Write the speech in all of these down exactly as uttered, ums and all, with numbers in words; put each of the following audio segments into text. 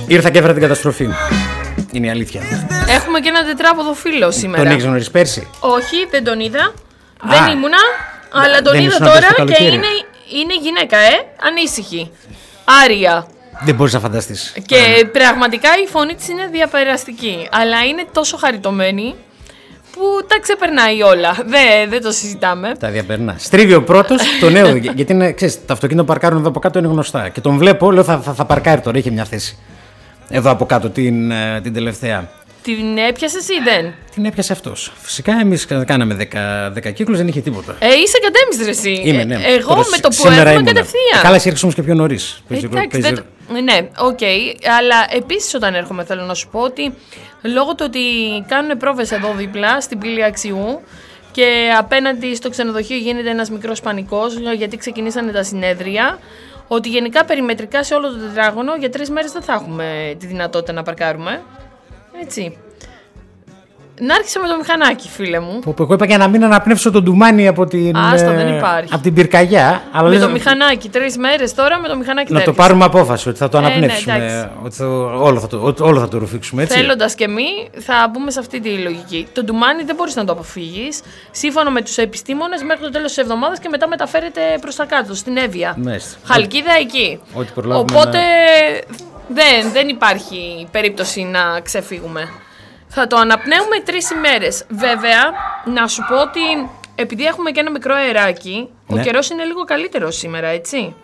Ήρθα και έφερα την καταστροφή. Είναι η αλήθεια. Έχουμε και ένα τετράποδο φίλο σήμερα. Τον έχεις γνωρίσει πέρσι? Όχι, δεν τον είδα. Α, δεν ήμουνα, αλλά τον είδα τώρα και είναι, είναι γυναίκα, ε, ανήσυχη. Άρια. Δεν μπορείς να φανταστείς. Και yeah. πραγματικά η φωνή της είναι διαπεραστική. Αλλά είναι τόσο χαριτωμένη που τα ξεπερνάει όλα. Δεν, δεν το συζητάμε. Τα διαπερνά. Στρίβει ο πρώτος το νέο. Γιατί είναι, ξέρεις, τα αυτοκίνητα που παρκάρουν εδώ από κάτω είναι γνωστά. Και τον βλέπω, λέω θα, θα, θα παρκάρει τώρα. Είχε μια θέση εδώ από κάτω την, την τελευταία. Την έπιασες ή δεν? Την έπιασε αυτός. Φυσικά εμείς κάναμε δέκα κύκλους, δεν είχε τίποτα. Ε, είσαι κατέμιστρε εσύ. Είμαι, ναι. Εγώ τώρα, με το που έρχομαι κατευθείαν. Καλά, εσύ έρχεσαι όμως και πιο νωρίς. Εντάξει, δεν... Ναι, οκ. Okay. Αλλά επίσης όταν έρχομαι θέλω να σου πω ότι λόγω του ότι κάνουν πρόβες εδώ δίπλα στην πύλη Αξιού και απέναντι στο ξενοδοχείο γίνεται ένας μικρός πανικός γιατί ξεκινήσανε τα συνέδρια, ότι γενικά περιμετρικά σε όλο το τετράγωνο για τρεις μέρες δεν θα έχουμε τη δυνατότητα να παρκάρουμε. Έτσι. Να άρχισε με το μηχανάκι, φίλε μου. Που, που εγώ είπα για να μην αναπνεύσω τον ντουμάνι από την, Άστα, δεν υπάρχει. από την πυρκαγιά. Αλλά με λες, το μηχανάκι, τρεις μέρες τώρα με το μηχανάκι. Να θα το έρχεσαι. πάρουμε απόφαση ότι θα το αναπνεύσουμε. Ε, ναι, ότι θα, όλο, θα το, όλο θα το ρουφήξουμε, έτσι. Θέλοντας και εμεί, θα μπούμε σε αυτή τη λογική. Το ντουμάνι δεν μπορείς να το αποφύγεις. Σύμφωνα με τους επιστήμονες, μέχρι το τέλος της εβδομάδας και μετά μεταφέρεται προς τα κάτω, στην Εύβοια. Μάλιστα. Χαλκίδα εκεί. Ό,τι Οπότε να... δεν, δεν υπάρχει περίπτωση να ξεφύγουμε. Θα το αναπνέουμε τρεις ημέρες. Βέβαια, να σου πω ότι επειδή έχουμε και ένα μικρό αεράκι, ναι. ο καιρός είναι λίγο καλύτερος σήμερα, έτσι.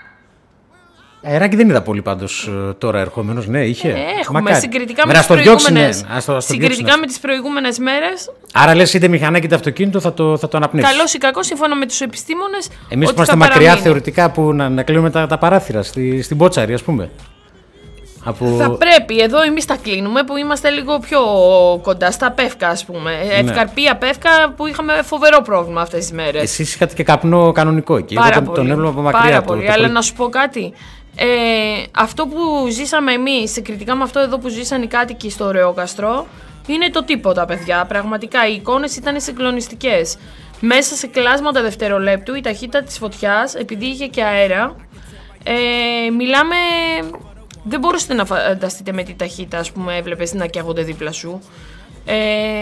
Αεράκι δεν είδα πολύ πάντως τώρα ερχόμενος, ναι, είχε. Ε, έχουμε Μακάρι. συγκριτικά, με τις, προηγούμενες, ας το, ας το συγκριτικά με τις προηγούμενες μέρες. Άρα λες είτε μηχανάκι είτε αυτοκίνητο θα το, θα το αναπνεύσει. Καλώς ή κακώς, σύμφωνα με τους επιστήμονες. Εμείς ότι είμαστε θα μακριά παραμείνει. θεωρητικά που να, να κλείνουμε τα, τα παράθυρα στη, στην Πότσαρη, ας πούμε. Από... Θα πρέπει, εδώ εμείς τα κλείνουμε που είμαστε λίγο πιο κοντά στα Πεύκα, ας πούμε. Ναι. Ευκαρπία, Πεύκα που είχαμε φοβερό πρόβλημα αυτές τις μέρες. Εσείς είχατε και καπνό κανονικό εκεί. Πάρα τον, πολύ. Τον έβλεπα από μακριά. Πάρα το, πολύ. το, Αλλά το... να σου πω κάτι. Ε, αυτό που ζήσαμε εμείς, συγκριτικά με αυτό εδώ που ζήσαν οι κάτοικοι στο Ρεόκαστρο, είναι το τίποτα, παιδιά. Πραγματικά οι εικόνες ήταν συγκλονιστικές. Μέσα σε κλάσματα δευτερολέπτου η ταχύτητα της φωτιάς, επειδή είχε και αέρα, ε, μιλάμε. Δεν μπορούσατε να φανταστείτε με τι ταχύτητα, ας πούμε, έβλεπες να καίγονται δίπλα σου. Ε,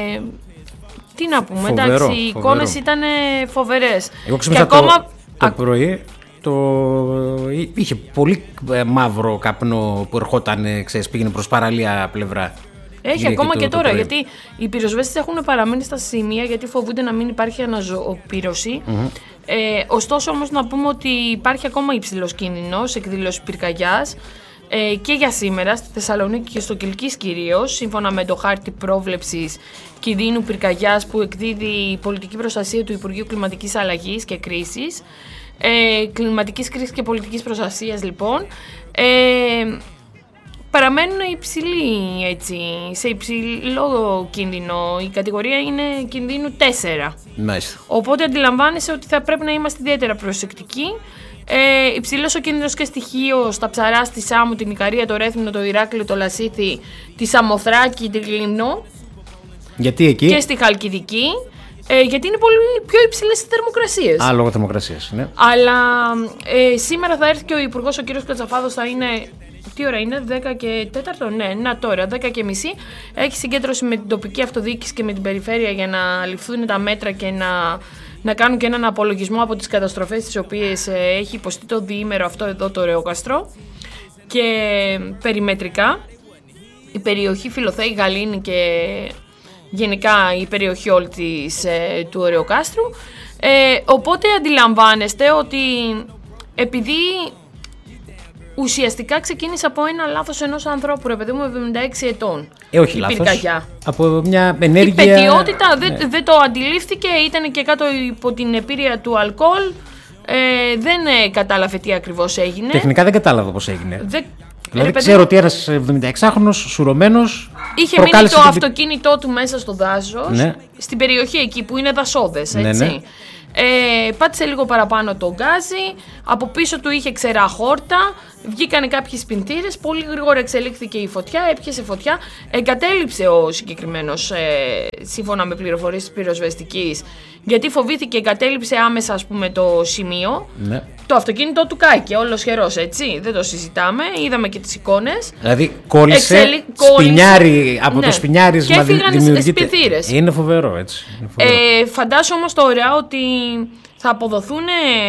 τι να πούμε, φοβερό, εντάξει, οι εικόνες ήταν φοβερές. Εγώ ξύπνησα το, ακόμα... το, το πρωί, το... είχε πολύ μαύρο καπνό που ερχόταν, ξέρεις, πήγαινε προς παραλία πλευρά. Έχει ακόμα και, το, και τώρα, το γιατί οι πυροσβέστες έχουν παραμείνει στα σημεία γιατί φοβούνται να μην υπάρχει αναζωοπύρωση. Mm-hmm. Ε, ωστόσο όμως να πούμε ότι υπάρχει ακόμα υψηλός κίνδυνος εκδήλωση πυρκαγιάς. Ε, και για σήμερα στη Θεσσαλονίκη και στο Κιλκής κυρίως, σύμφωνα με το χάρτη πρόβλεψης κινδύνου πυρκαγιάς που εκδίδει η πολιτική προστασία του Υπουργείου Κλιματικής Αλλαγής και Κρίσης, ε, κλιματικής κρίσης και πολιτικής προστασίας λοιπόν, ε, παραμένουν υψηλοί, έτσι, σε υψηλό κίνδυνο. Η κατηγορία είναι κινδύνου τέσσερα. Μάλιστα. Οπότε αντιλαμβάνεσαι ότι θα πρέπει να είμαστε ιδιαίτερα προσεκτικοί. Ε, υψηλός ο κίνδυνος και στοιχείο στα Ψαρά, στη Σάμου, την Ικαρία, το Ρέθυμνο, το Ηράκλειο, το Λασίθι, τη Σαμοθράκη, την Λίμνο. Γιατί εκεί? Και στη Χαλκιδική. Ε, γιατί είναι πολύ πιο υψηλές οι θερμοκρασίες. Α, λόγω θερμοκρασίας, ναι. Αλλά ε, σήμερα θα έρθει και ο Υπουργός, ο κύριος Κατσαφάδος, θα είναι. Τι ώρα είναι, δέκα και τέσσερα, ναι, να τώρα, δέκα και μισή. Έχει συγκέντρωση με την τοπική αυτοδιοίκηση και με την περιφέρεια για να ληφθούν τα μέτρα και να. να κάνουν και έναν απολογισμό από τις καταστροφές τις οποίες ε, έχει υποστεί το διήμερο αυτό εδώ το Ρεόκαστρο και περιμετρικά η περιοχή Φιλοθέη, Γαλήνη και γενικά η περιοχή όλη της, ε, του Ρεοκάστρου. Ε, οπότε αντιλαμβάνεστε ότι επειδή ουσιαστικά ξεκίνησε από ένα λάθος ενός ανθρώπου, ρε παιδί μου, εβδομήντα έξι ετών. Ε, όχι η λάθος. πυρκαγιά. Από μια ενέργεια. Η πετιότητα δεν, ναι. δεν το αντιλήφθηκε, ήταν και κάτω υπό την επίρρεια του αλκοόλ. Ε, δεν ε, κατάλαβε τι ακριβώς έγινε. Τεχνικά δεν κατάλαβα πώς έγινε. Δε... Δηλαδή ρε, ξέρω ότι ένας εβδομηνταεξάχρονος σουρωμένος είχε μείνει το την... αυτοκίνητό του μέσα στο δάσος, ναι. στην περιοχή εκεί που είναι δασόδες, έτσι. Ναι, ναι. Ε, πάτησε λίγο παραπάνω το γκάζι, από πίσω του είχε ξερά χόρτα, Βγήκανε κάποιοι σπινθήρες, πολύ γρήγορα εξελίχθηκε η φωτιά, έπιασε φωτιά, εγκατέλειψε ο συγκεκριμένος, ε, σύμφωνα με πληροφορίες της πυροσβεστικής, γιατί φοβήθηκε, εγκατέλειψε άμεσα ας πούμε το σημείο. Ναι. Το αυτοκίνητό του κάηκε όλος χερός, έτσι, δεν το συζητάμε, είδαμε και τις εικόνες. Δηλαδή κόλλησε, Εξελι... σπινιάρι, από ναι. το σπινιάρισμα και έφυγαν δημιουργείται. σπινθήρες. Είναι φοβερό, έτσι. Είναι φοβερό. Ε, φαντάσου όμως τώρα ότι θα αποδοθούν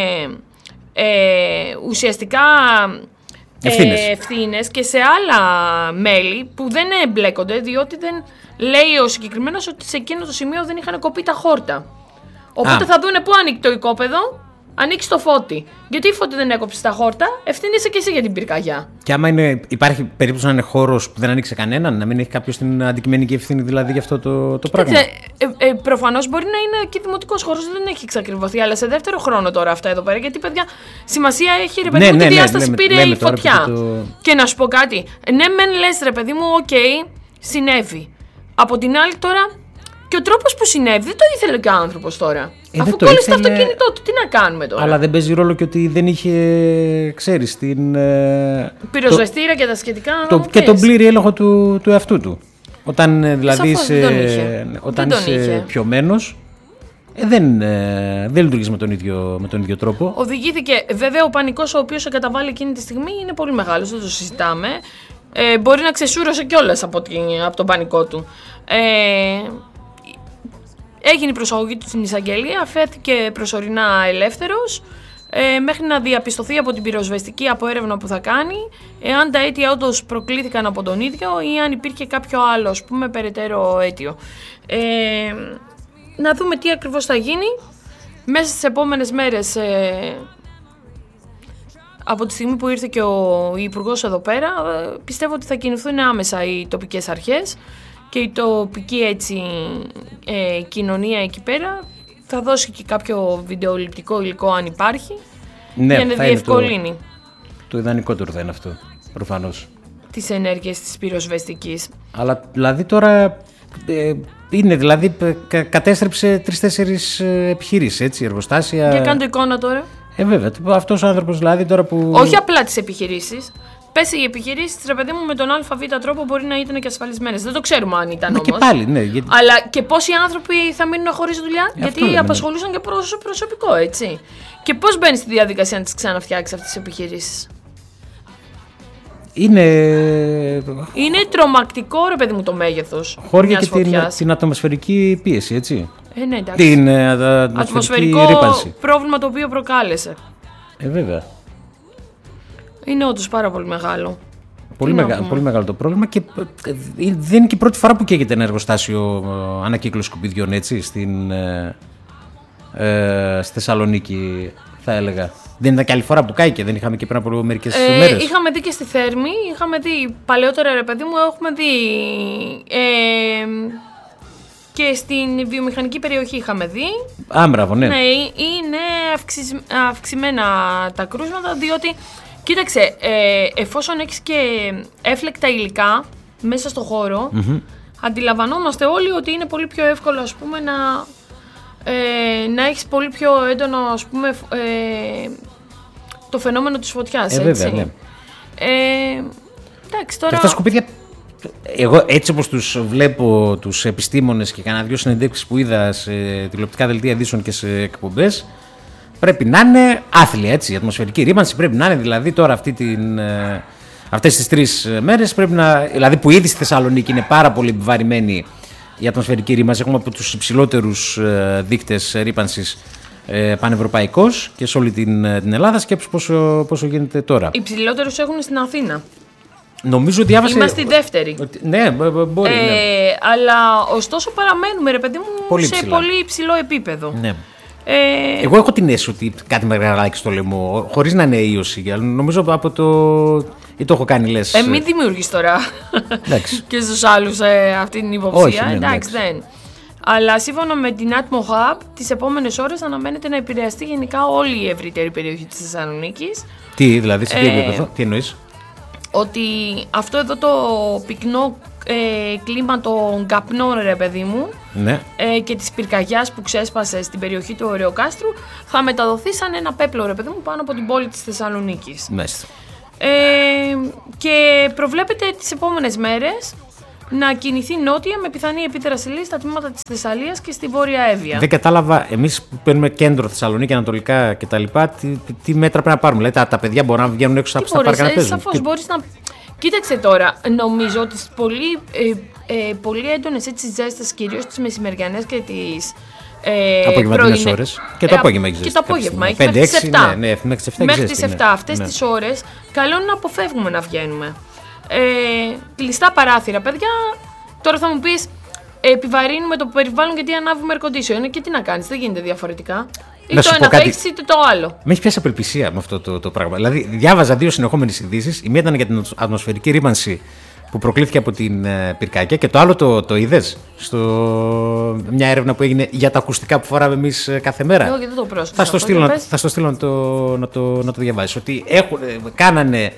ε, ε, ουσιαστικά ευθύνες. Ε, ευθύνες και σε άλλα μέλη που δεν εμπλέκονται, διότι δεν λέει ο συγκεκριμένος ότι σε εκείνο το σημείο δεν είχαν κοπεί τα χόρτα. Οπότε Α. θα δούνε πού ανήκει το οικόπεδο, ανήκει στο Φώτη. Γιατί η Φώτη δεν έκοψε τα χόρτα, ευθύνεσαι και εσύ για την πυρκαγιά. Και άμα είναι, υπάρχει περίπτωση να είναι χώρος που δεν ανοίξει κανέναν, να μην έχει κάποιος την αντικειμενική ευθύνη δηλαδή για αυτό το, το πράγμα. Ε, ε, ε, προφανώς μπορεί να είναι και δημοτικός χώρος, δεν έχει εξακριβωθεί, αλλά σε δεύτερο χρόνο τώρα αυτά εδώ πέρα. Γιατί παιδιά, σημασία έχει ρε παιδί μου, ναι, τη ναι, διάσταση ναι, πήρε η φωτιά. Το... Και να σου πω κάτι. Ναι, μεν λες ρε παιδί μου, οκ, okay, συνέβη. Από την άλλη τώρα. Και ο τρόπος που συνέβη δεν το ήθελε και ο άνθρωπος τώρα. Ε, Αφού κόλλησε το αυτοκίνητό του, τι να κάνουμε τώρα. Αλλά δεν παίζει ρόλο και ότι δεν είχε, ξέρεις, την. Πυροσβεστήρα το, και τα σχετικά. Το, και τον πλήρη έλεγχο του, του εαυτού του. Όταν δηλαδή είσαι, όταν είσαι πιωμένος, ε, δεν, ε, δεν λειτουργείς με τον, ίδιο, με τον ίδιο τρόπο. Οδηγήθηκε. Βέβαια, ο πανικός ο οποίος εγκαταβάλλει εκείνη τη στιγμή είναι πολύ μεγάλος, δεν το συζητάμε. Ε, μπορεί να ξεσούρωσε κιόλας από, από τον πανικό του. Ε, Έγινε η προσαγωγή του στην εισαγγελία, αφέθηκε προσωρινά ελεύθερος ε, μέχρι να διαπιστωθεί από την πυροσβεστική από έρευνα που θα κάνει εάν τα αίτια όντως προκλήθηκαν από τον ίδιο ή αν υπήρχε κάποιο άλλο, ας πούμε, περαιτέρω αίτιο. Ε, να δούμε τι ακριβώς θα γίνει. Μέσα στις επόμενες μέρες, ε, από τη στιγμή που ήρθε και ο Υπουργός εδώ πέρα, ε, πιστεύω ότι θα κινηθούν άμεσα οι τοπικές αρχές και η τοπική έτσι, ε, κοινωνία εκεί πέρα θα δώσει και κάποιο βιντεοληπτικό υλικό αν υπάρχει, ναι, για να διευκολύνει. Το, το ιδανικότερο θα είναι αυτό, προφανώς. Τις ενέργειες της πυροσβεστικής. Αλλά δηλαδή τώρα ε, είναι, δηλαδή κα, κατέστρεψε τρεις-τέσσερις επιχειρήσεις, έτσι, εργοστάσια. Για κάνε το εικόνα τώρα. Ε, βέβαια, αυτός ο άνθρωπος δηλαδή τώρα που... Όχι απλά τις επιχειρήσεις. Πες οι επιχειρήσεις, ρε παιδί μου, με τον ΑΒ τρόπο μπορεί να ήταν και ασφαλισμένες. Δεν το ξέρουμε αν ήταν όμως. Και πάλι, ναι. Γιατί... Αλλά και πόσοι άνθρωποι θα μείνουν χωρίς δουλειά, ε, γιατί λέμε, απασχολούσαν και προσωπικό, έτσι. Και πώς μπαίνει στη διαδικασία να τις ξαναφτιάξεις αυτές τις επιχειρήσεις. Είναι... Είναι τρομακτικό, ρε παιδί μου, το μέγεθος. Χώρια και την, την ατμοσφαιρική πίεση, έτσι. Ε, ναι, εντάξει. Την ε, ατμοσφαιρική ατμοσφαιρικό ρύπανση. Πρόβλημα το οποίο προκάλεσε. Ε, βέβαια. Είναι όντως πάρα πολύ μεγάλο. Πολύ, μεγα, πολύ μεγάλο το πρόβλημα και δεν είναι και η πρώτη φορά που καίγεται ένα εργοστάσιο ανακύκλωση σκουπιδιών, έτσι, στην, ε, ε, στη Θεσσαλονίκη, θα έλεγα. Δεν ήταν και άλλη φορά που κάηκε, δεν είχαμε και πριν από μερικές ε, μέρες. Είχαμε δει και στη Θέρμη, είχαμε δει παλαιότερα, ρε παιδί μου, έχουμε δει ε, και στην βιομηχανική περιοχή είχαμε δει. Άμπραβο, ναι. Ναι, είναι αυξησ, αυξημένα τα κρούσματα, διότι κοίταξε, ε, εφόσον έχεις και έφλεκτα υλικά μέσα στο χώρο, mm-hmm. αντιλαμβανόμαστε όλοι ότι είναι πολύ πιο εύκολο, ας πούμε, να, ε, να έχεις πολύ πιο έντονο, ας πούμε, ε, το φαινόμενο της φωτιάς, ε, έτσι. Βέβαια, ναι. Ε, εντάξει, τώρα... Και αυτά σκουπίδια, εγώ έτσι όπως τους βλέπω τους επιστήμονες και κανένα δυο συνεντεύξεις που είδα σε τηλεοπτικά δελτία ειδήσεων και σε εκπομπές, πρέπει να είναι άθλια, έτσι, η ατμοσφαιρική ρήμανση πρέπει να είναι, δηλαδή τώρα αυτή την, ε, αυτές τις τρεις μέρες πρέπει να, δηλαδή που ήδη στη Θεσσαλονίκη είναι πάρα πολύ επιβαρημένη η ατμοσφαιρική ρήμανση, έχουμε από τους υψηλότερους ε, δείκτες ρήμανσης ε, πανευρωπαϊκός και σε όλη την, την Ελλάδα, σκέψου πόσο, πόσο γίνεται τώρα. Οι υψηλότερους έχουν στην Αθήνα. Νομίζω διάβασε... Είμαστε η δεύτερη. Ότι, ναι, μπορεί, ε, ναι. Αλλά ωστόσο παραμένουμε, ρε παιδί μου, πολύ σε ψηλά. πολύ υψηλό επίπεδο. Ναι. Ε... Εγώ έχω την αίσθηση ότι κάτι με γραλάκι στο λαιμό, χωρίς να είναι ίωση, αλλά νομίζω από το... ή το έχω κάνει, λες. Ε, μην δημιουργείς τώρα και στους άλλους ε, αυτή την υποψία. Όχι, ναι, εντάξει, δεν. Αλλά σύμφωνα με την Atmo Hub, τις επόμενες ώρες αναμένεται να επηρεαστεί γενικά όλη η ευρύτερη περιοχή της Θεσσαλονίκης. Τι, δηλαδή, σε τι ε, επίπεδο, τι εννοείς? Ότι αυτό εδώ το πυκνό ε, κλίμα των καπνών, ρε παιδί μου, ναι. ε, και της πυρκαγιάς που ξέσπασε στην περιοχή του Ωρεοκάστρου θα μεταδοθεί σαν ένα πέπλο, ρε παιδί μου, πάνω από την πόλη της Θεσσαλονίκης. Μάλιστα. Ε, και προβλέπεται τις επόμενες μέρες να κινηθεί νότια με πιθανή επίδραση στα τμήματα της Θεσσαλίας και στη Βόρεια Εύβοια. Δεν κατάλαβα, εμείς που παίρνουμε κέντρο Θεσσαλονίκη, Ανατολικά κτλ., τι, τι μέτρα πρέπει να πάρουμε. Δηλαδή τα, τα παιδιά μπορούν να βγαίνουν έξω στα πάρκα να παίζουν. Σαφώς μπορείς να. Κοίταξε τώρα, νομίζω ότι στις πολύ, ε, ε, πολύ έντονες ζέστες, κυρίως τις μεσημεριανές και τις. Ε, απογευματινές ώρες. Και το απόγευμα έχει ζέστη. Και το απόγευμα έχει μέχρι τις επτά. Ναι, ναι, μέχρι τις επτά. Μέχρι τις επτά. Αυτές ναι. τις ώρες καλό είναι να αποφεύγουμε να βγαίνουμε. Ε, κλειστά παράθυρα, παιδιά. Τώρα θα μου πεις, επιβαρύνουμε το περιβάλλον γιατί ανάβουμε air condition. Και τι να κάνεις, δεν γίνεται διαφορετικά. Ή το ένα θα έχεις είτε το άλλο. Με έχει πιάσει απελπισία με αυτό το, το πράγμα. Δηλαδή, διάβαζα δύο συνεχόμενες ειδήσεις. Η μία ήταν για την ατμοσφαιρική ρήμανση που προκλήθηκε από την ε, πυρκαγιά και το άλλο το, το είδες στο μια έρευνα που έγινε για τα ακουστικά που φοράμε εμείς ε, κάθε μέρα. Εγώ δεν το πρόσεξα. Θα στο στείλω, να, θα στο στείλω να, το, να, το, να το διαβάσεις. Ότι έχουν, ε, κάνανε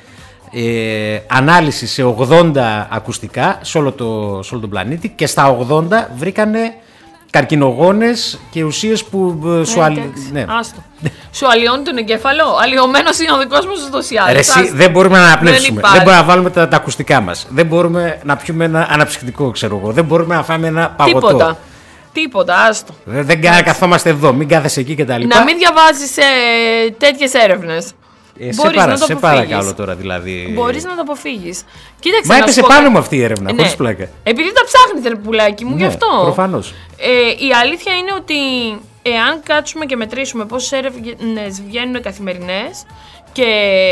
ε, ανάλυση σε ογδόντα ακουστικά σε όλο, το, σε όλο τον πλανήτη και στα ογδόντα βρήκανε καρκινογόνες και ουσίες που ε, σου, ε, αλλη... ναι. Άστο. Σου αλλοιώνει τον εγκέφαλο. Αλλοιωμένος είναι ο δικός μας ούτως ή άλλως. Εσύ δεν μπορούμε να αναπνεύσουμε. Δεν, δεν μπορούμε να βάλουμε τα, τα ακουστικά μας. Δεν μπορούμε να πιούμε ένα αναψυκτικό, ξέρω εγώ. Δεν μπορούμε να φάμε ένα παγωτό. Τίποτα. Τίποτα, άστο. Δεν, δεν καθόμαστε εδώ, μην κάθεσαι εκεί κτλ. Να μην διαβάζεις ε, τέτοιες έρευνες. Ε, σε παρα, σε παρακαλώ τώρα δηλαδή. Μπορείς να το αποφύγεις. Κοίταξε. Μα έπεσε πάνω μου αυτή η έρευνα, ναι. Χωρίς πλάκα. Επειδή τα ψάχνεις, ρε πουλάκι μου, ναι, γι' αυτό. Προφανώς. Ε, η αλήθεια είναι ότι εάν κάτσουμε και μετρήσουμε πόσες έρευνες βγαίνουν καθημερινές και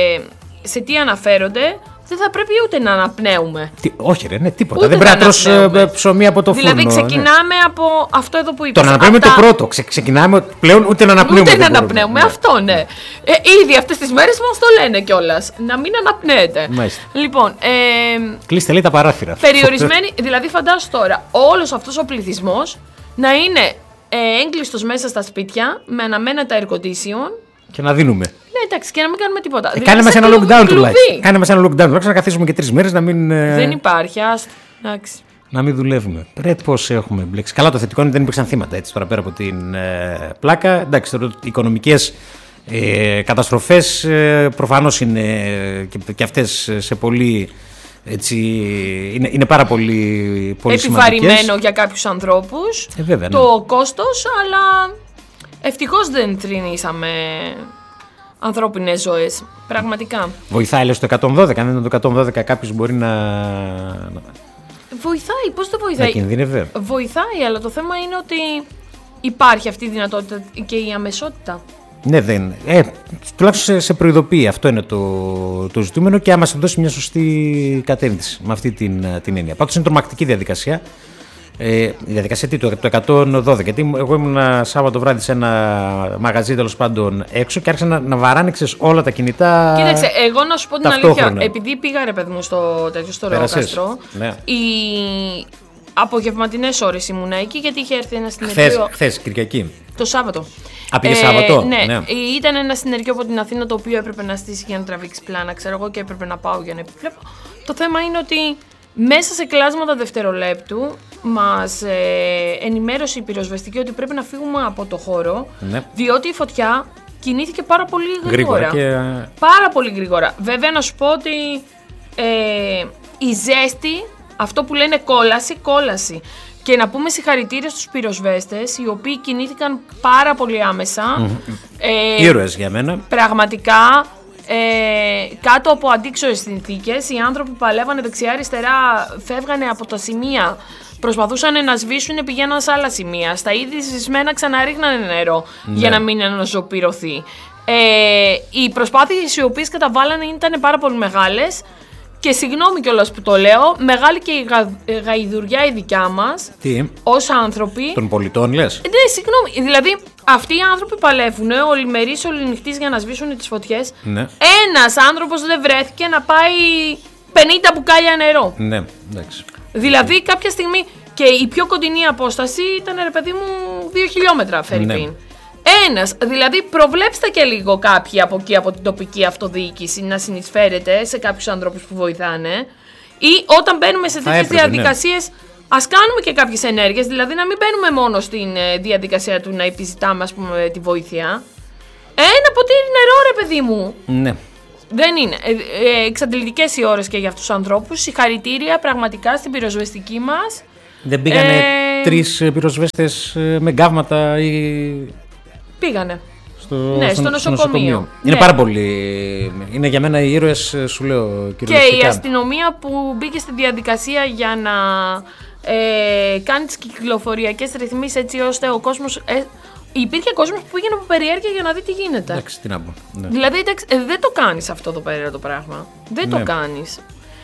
σε τι αναφέρονται, δεν θα πρέπει ούτε να αναπνέουμε. Τι, όχι, ρε, ναι, τίποτα. Ούτε δεν πρέπει να τρως ψωμί από το δηλαδή, φούρνο. Δηλαδή, ξεκινάμε ναι. από αυτό εδώ που είπες. Το να αναπνέουμε είναι το πρώτο. Ξε, ξεκινάμε πλέον ούτε να αναπνέουμε. Ούτε να αναπνέουμε, ναι. Αυτό ναι. Ε, ήδη αυτές τις μέρες μας το λένε κιόλας. Να μην αναπνέετε. Μάλιστα. Λοιπόν. Ε, Κλείστε λέει τα παράθυρα. Περιορισμένοι, δηλαδή, φαντάσου τώρα, όλος αυτός ο πληθυσμός να είναι ε, έγκλειστος μέσα στα σπίτια με αναμένετα air condition. Και να δίνουμε. Ναι, εντάξει, και να μην κάνουμε τίποτα. Ε, κάνε μας ένα lockdown τουλάχιστον. Κάνε μας ένα lockdown τουλάχιστον να καθίσουμε και τρεις μέρες να μην. Δεν υπάρχει, άστο. Εντάξει. Να μην δουλεύουμε. Πρέπει πώς έχουμε μπλέξει. Καλά, το θετικό είναι ότι δεν υπήρξαν θύματα έτσι τώρα πέρα από την ε, πλάκα. Εντάξει, τώρα οι οικονομικές ε, καταστροφές ε, προφανώς είναι και, και αυτές σε πολύ. Έτσι, είναι, είναι πάρα πολύ, πολύ επιβαρημένο για κάποιους ανθρώπους ε, βέβαια, ναι. το κόστος, αλλά ευτυχώς δεν θρηνήσαμε ανθρώπινες ζωές, πραγματικά. Βοηθάει λες το εκατόν δώδεκα, αν δεν είναι το εκατόν δώδεκα κάποιος μπορεί να... Βοηθάει, πώς το βοηθάει. Να κινδύνευε. Βοηθάει, αλλά το θέμα είναι ότι υπάρχει αυτή η δυνατότητα και η αμεσότητα. Ναι, δεν. Ε, τουλάχιστον σε, σε προειδοποιεί. Αυτό είναι το, το ζητούμενο και άμα σε δώσει μια σωστή κατεύθυνση με αυτή την, την έννοια. Πάντως είναι τρομακτική διαδικασία. Ε, η διαδικασία τι, το, το εκατόν δώδεκα. Γιατί εγώ ήμουν Σάββατο βράδυ σε ένα μαγαζί τέλος πάντων έξω και άρχισα να, να βαράνε ξέρεις, όλα τα κινητά. Κοίταξε, εγώ να σου πω την αλήθεια. Επειδή πήγα ρε παιδί μου στο τέτοιο στο Ρεόκαστρο, ναι. οι απογευματινές ώρες ήμουν εκεί γιατί είχε έρθει ένα συνεργείο. Χθες, Κυριακή. Το Σάββατο. Α, πήγε ε, Σάββατο. Ναι. ναι, ήταν ένα συνεργείο από την Αθήνα το οποίο έπρεπε να στήσει για να τραβήξει πλάνα, ξέρω εγώ, και έπρεπε να πάω για να επιβλέπω. Το θέμα είναι ότι μέσα σε κλάσματα δευτερολέπτου μας ε, ενημέρωσε η πυροσβεστική ότι πρέπει να φύγουμε από το χώρο, ναι. Διότι η φωτιά κινήθηκε πάρα πολύ γρήγορα. γρήγορα και... Πάρα πολύ γρήγορα. Βέβαια να σου πω ότι ε, η ζέστη, αυτό που λένε κόλαση, κόλαση. Και να πούμε συγχαρητήρια στους πυροσβέστες, οι οποίοι κινήθηκαν πάρα πολύ άμεσα. Mm-hmm. Ε, Ήρωες για μένα. Πραγματικά, ε, κάτω από αντίξωες συνθήκες, οι άνθρωποι παλεύανε δεξιά-αριστερά, φεύγανε από τα σημεία, προσπαθούσαν να σβήσουν, πηγαίναν σε άλλα σημεία. Στα ήδη σβησμένα ξαναρίχνανε νερό, ναι. Για να μην αναζωπηρωθεί. Ε, οι προσπάθειες οι οποίες καταβάλανε ήταν πάρα πολύ μεγάλες. Και συγγνώμη κιόλας που το λέω, μεγάλη και η γα... γαϊδουριά η δικιά μας. Τι? Ως άνθρωποι. Των πολιτών λες? Ναι, συγγνώμη. Δηλαδή, αυτοί οι άνθρωποι παλεύουν ολημερείς, οληνυχτής για να σβήσουν τις φωτιές. Ναι. Ένας άνθρωπος δεν βρέθηκε να πάει πενήντα μπουκάλια νερό. Ναι, εντάξει. Δηλαδή, κάποια στιγμή. Και η πιο κοντινή απόσταση ήταν, ρε παιδί μου, δύο χιλιόμετρα, φερειπίν. Ναι. Ένας, δηλαδή προβλέψτε και λίγο κάποιοι από εκεί από την τοπική αυτοδιοίκηση να συνεισφέρετε σε κάποιους ανθρώπους που βοηθάνε ή όταν μπαίνουμε σε τέτοιες διαδικασίες, ναι. Ας κάνουμε και κάποιες ενέργειες, δηλαδή να μην μπαίνουμε μόνο στην διαδικασία του να επιζητάμε ας πούμε τη βοήθεια. Ένα ποτήρι νερό ρε παιδί μου. Ναι. Δεν είναι. Ε, ε, εξαντλητικές οι ώρες και για αυτούς τους ανθρώπους. Συγχαρητήρια πραγματικά στην πυροσβεστική μας. Δεν πήγανε Ε, τρεις πυροσβέστες με γκάβματα ή... Πήγανε. Στο, Ναι, στο νοσοκομείο. Είναι Ναι. πάρα πολύ. Είναι για μένα οι ήρωες, σου λέω, Και κυριολεκτικά. η αστυνομία που μπήκε στη διαδικασία για να ε, κάνει τις κυκλοφοριακές ρυθμίσεις έτσι ώστε ο κόσμος. Ε, υπήρχε κόσμος που πήγαινε από περιέργεια για να δει τι γίνεται. Εντάξει, τι να πω. Ναι. Δηλαδή, εντάξει, ε, δεν το κάνεις αυτό εδώ πέρα το πράγμα. Δεν Ναι. το κάνεις.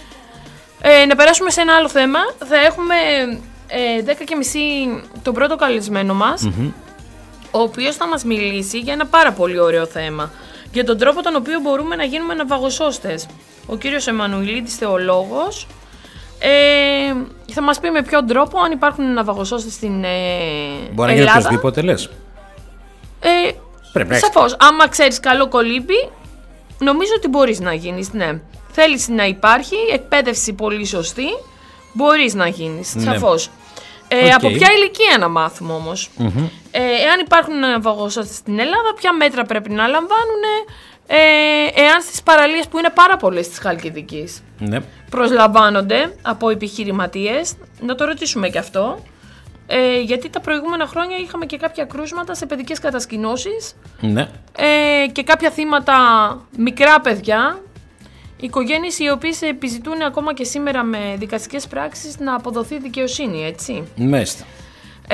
Ε, να περάσουμε σε ένα άλλο θέμα. Θα έχουμε ε, δέκα και μισή τον πρώτο καλεσμένο μας, Mm-hmm. ο οποίος θα μας μιλήσει για ένα πάρα πολύ ωραίο θέμα. Για τον τρόπο τον οποίο μπορούμε να γίνουμε ναυαγοσώστες. Ο κύριος Εμμανουηλίδης, θεολόγος, ε, θα μας πει με ποιον τρόπο, αν υπάρχουν ναυαγοσώστες στην ε, Μπορεί να γίνει Ελλάδα. οποιοδήποτε, λες. Ε, Πρέπει να έχεις- Σαφώς, άμα ξέρεις καλό κολύμπι, νομίζω ότι μπορείς να γίνεις, ναι. Θέλεις να υπάρχει, εκπαίδευση πολύ σωστή, μπορείς να γίνεις, Ναι. σαφώς. Ε, Οκ. Από ποια ηλικία να μάθουμε όμως. Mm-hmm. Ε, εάν υπάρχουν ναυαγοσώστες στην Ελλάδα, ποια μέτρα πρέπει να λαμβάνουν, ε, εάν στις παραλίες που είναι πάρα πολλές της Χαλκιδικής Ναι. προσλαμβάνονται από επιχειρηματίες, να το ρωτήσουμε και αυτό. Ε, γιατί τα προηγούμενα χρόνια είχαμε και κάποια κρούσματα σε παιδικές κατασκηνώσεις Ναι. ε, και κάποια θύματα μικρά παιδιά, οικογένειες οι οποίες επιζητούν ακόμα και σήμερα με δικαστικές πράξεις να αποδοθεί δικαιοσύνη, έτσι. Μάλιστα. Ε,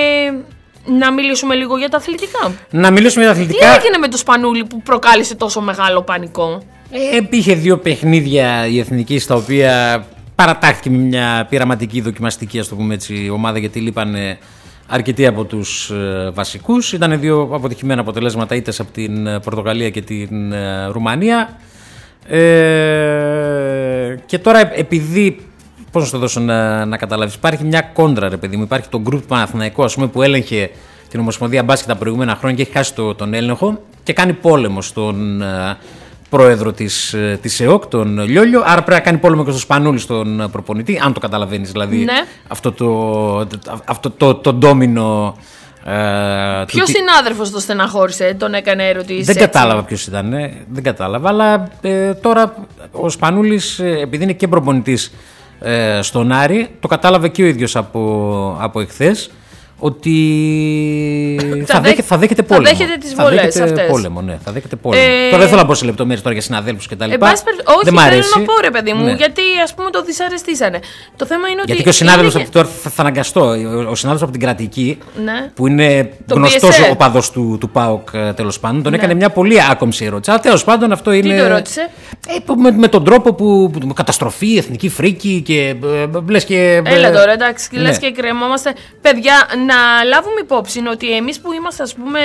να μιλήσουμε λίγο για τα αθλητικά. Να μιλήσουμε για τα Τι αθλητικά. έγινε με το Σπανούλι που προκάλεσε τόσο μεγάλο πανικό? Ε, Υπήρχε δύο παιχνίδια η Εθνική στα οποία παρατάχθηκε με μια πειραματική δοκιμαστική, ας το πούμε έτσι, ομάδα, γιατί λείπανε αρκετοί από τους ε, βασικούς. Ήταν δύο αποτυχημένα αποτελέσματα, ήττες από την ε, Πορτογαλία και την ε, Ρουμανία. Ε, και τώρα επειδή, πώς να σου το δώσω να, να καταλάβεις, υπάρχει μια κόντρα, ρε παιδί μου, υπάρχει το γκρουπ Παναθηναϊκό, ας πούμε, που έλεγχε την Ομοσπονδία Μπάσκετ τα προηγούμενα χρόνια και έχει χάσει το, τον έλεγχο και κάνει πόλεμο στον ε, πρόεδρο της, ε, της ΕΟΚ, τον Λιόλιο, άρα πρέπει να κάνει πόλεμο και στο Σπανούλη, στον προπονητή, αν το καταλαβαίνεις, δηλαδή Ναι. αυτό το, αυτό το, το ντόμινο. Ε, Ποιο του- συνάδελφος το στεναχώρησε, τον έκανε ερωτήσεις? δεν κατάλαβα ποιος ήταν, ε, δεν κατάλαβα, αλλά ε, τώρα ο Σπανούλης, ε, επειδή είναι και προπονητής ε, στον Άρη, το κατάλαβε και ο ίδιος από, από εχθές, ότι Θα θα, δέχ- δέχε, θα δέχεται θα πόλεμο. δέχεται τις βολές δέχεται αυτές. πόλεμο, ναι, θα δέχεται πόλεμο. Ε, Τώρα δεν θέλω να πω σε λεπτομέρειες τώρα για συναδέλφους και τα Εν λοιπά. πάση περιπτώσει, όχι, δεν μ' θέλω αρέσει. να πω, ρε παιδί μου, Ναι. γιατί ας πούμε το δυσαρεστήσανε. Το θέμα είναι ότι. Γιατί και ο συνάδελφος, είναι από- τώρα θα, θα αναγκαστώ, ο, ο συνάδελφος από την Κρατική, Ναι. που είναι Το γνωστός πι ες ελ. οπαδός του, του ΠΑΟΚ, ε, τέλος πάντων, τον Ναι. έκανε μια πολύ άκομψη ερώτηση. Αλλά τέλος πάντων αυτό Τι είναι. το ρώτησε? Ε, που- με, με τον τρόπο που, που καταστροφή, εθνική φρίκη και ε, λες και. ε, Έλα τώρα, εντάξει, ναι. λες και κρεμόμαστε. Παιδιά, να λάβουμε υπόψη ότι εμείς που είμαστε, ας πούμε,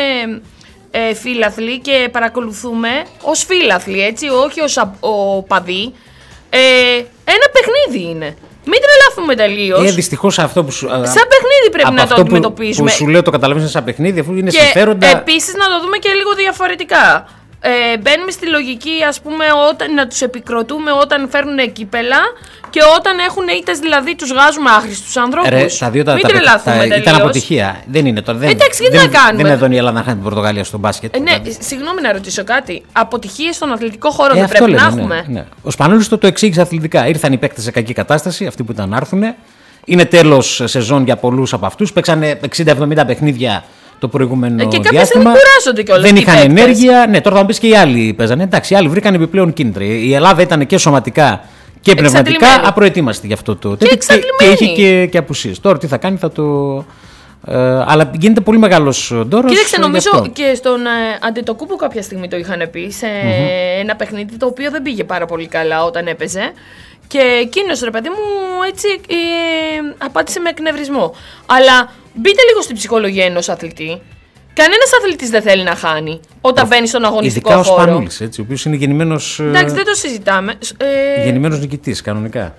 ε, φίλαθλοι και παρακολουθούμε ως φίλαθλοι, έτσι, όχι ως α- οπαδοί, ε, ένα παιχνίδι είναι. Μην τρελαθούμε τελείως. Ε, δυστυχώς αυτό που σου. Σαν παιχνίδι πρέπει από να το αυτό που- αντιμετωπίσουμε. Που σου λέω το καταλαβαίνεις σαν παιχνίδι, αφού είναι Και συμφέροντα. επίσης να το δούμε και λίγο διαφορετικά. Ε, μπαίνουμε στη λογική, ας πούμε, όταν, να τους επικροτούμε όταν φέρνουν κύπελα και όταν έχουν ήττες, δηλαδή τους βγάζουμε άχρηστους ανθρώπους. Ρε, τα δύο τα, Μην τα, τρελαθούμε τα- ήταν τελείως. αποτυχία. Δεν είναι τώρα. Δεν, Εντάξει, τι δεν, να κάνουμε. Δεν είναι εδώ η Ελλάδα να χάνει την Πορτογαλία στο μπάσκετ. Ε, ναι, δηλαδή. συγγνώμη να ρωτήσω κάτι. Αποτυχίες στον αθλητικό χώρο Ε, δεν αυτό πρέπει να λέμε, ναι, έχουμε. ναι. Ο Σπανούλης το, το εξήγησε αθλητικά. Ήρθαν οι παίκτες σε κακή κατάσταση, αυτοί που ήταν να έρθουν. Είναι τέλος σεζόν για πολλούς από αυτούς. Παίξανε εξήντα εβδομήντα παιχνίδια το προηγούμενο Ε, και κάποια διάστημα. στιγμή κουράζονται κιόλας Δεν οι είχαν παίκτες. ενέργεια. Ναι, τώρα θα μου πεις και οι άλλοι παίζανε. Εντάξει, οι άλλοι βρήκαν επιπλέον κίνητρα. Η Ελλάδα ήταν και σωματικά και πνευματικά Εξαντλημένη. απροετοίμαστη γι' αυτό το τέτοιο. Και, και εξαντλημένη. είχε και, και απουσίες. Τώρα τι θα κάνει, θα το. Ε, αλλά γίνεται πολύ μεγάλος ντόρος. Κοίταξε, γι' νομίζω αυτό. και στον ε, Αντετοκούμπο κάποια στιγμή το είχαν πει σε ένα παιχνίδι το οποίο δεν πήγε πάρα πολύ καλά όταν έπαιζε. Και εκείνο, ρε παιδί μου, έτσι ε, απάντησε με εκνευρισμό. Αλλά μπείτε λίγο στην ψυχολογία ενός αθλητή. Κανένας αθλητής δεν θέλει να χάνει όταν μπαίνει στον αγωνιστικό Ειδικά ο χώρο. Σπανούλης, έτσι, ο οποίος είναι γεννημένος, ε, Εντάξει, δεν το συζητάμε. Ε, γεννημένος νικητής, κανονικά.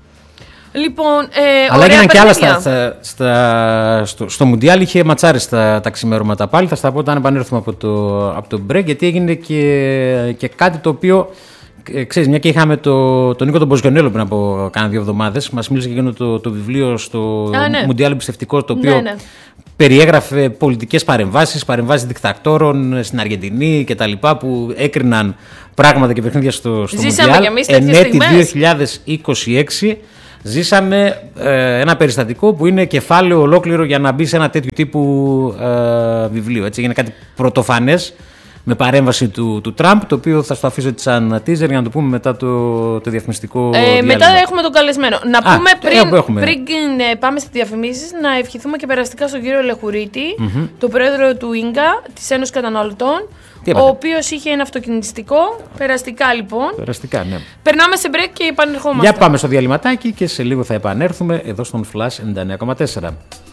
Λοιπόν, ε, Αλλά ωραία έγιναν και άλλα παιχνίδια. στα, στα, στα, στο, στο Μουντιάλ, είχε ματσάρει στα τα ξημέρωματα πάλι. Θα στα πω όταν επανέλθουμε από το, από το break, γιατί έγινε και, και κάτι το οποίο Ε, ξέρεις, μια και είχαμε το, τον Νίκο τον Ποζιονέλο πριν από κάνα δύο εβδομάδες, μας μίλησε και εκείνο το, το βιβλίο στο Α, ναι. Μουντιάλ Εμπιστευτικό, το οποίο Ναι, ναι. περιέγραφε πολιτικές παρεμβάσεις, παρεμβάσεις δικτακτόρων στην Αργεντινή κτλ. Που έκριναν πράγματα και παιχνίδια στο, στο Μουντιάλ. Εν έτη δύο χιλιάδες είκοσι έξι ζήσαμε ε, ένα περιστατικό που είναι κεφάλαιο ολόκληρο για να μπει σε ένα τέτοιο τύπου ε, βιβλίο. Έτσι, είναι κάτι πρωτοφανές με παρέμβαση του, του Τραμπ, το οποίο θα στο αφήσω έτσι σαν teaser για να το πούμε μετά το, το διαφημιστικό ε, διάλειμμα. Μετά έχουμε τον καλεσμένο. Να Α, πούμε πριν, έχουμε. πριν ε, πάμε στις διαφημίσεις, να ευχηθούμε και περαστικά στον κύριο Λεχουρίτη, mm-hmm. τον πρόεδρο του Ίνγκα, της Ένωσης Καταναλωτών, ο οποίος είχε ένα αυτοκινηστικό. Περαστικά λοιπόν. Περαστικά, ναι. Περνάμε σε break και επανερχόμαστε. Για πάμε στο διαλυματάκι και σε λίγο θα επανέλθουμε εδώ στον Flash ενενήντα εννέα κόμμα τέσσερα.